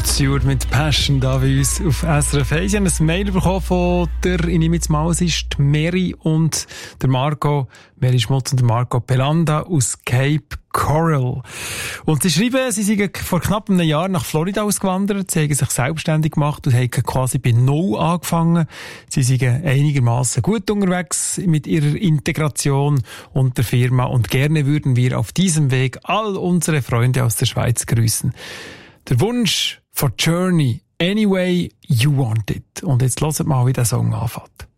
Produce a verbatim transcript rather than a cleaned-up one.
Rod Stewart mit Passion da bei uns auf S R F eins. Ich habe ein Mail bekommen von der, ich nehme jetzt mal, es ist die Mary und der Marco, Mary Schmutz und der Marco Pelanda aus Cape Coral. Und sie schreiben, sie sind vor knapp einem Jahr nach Florida ausgewandert, sie haben sich selbstständig gemacht und haben quasi bei Null angefangen. Sie sind einigermaßen gut unterwegs mit ihrer Integration und der Firma und gerne würden wir auf diesem Weg all unsere Freunde aus der Schweiz grüßen. Der Wunsch for Journey, Any Way You Want It. Und jetzt hört mal, wie der Song anfängt.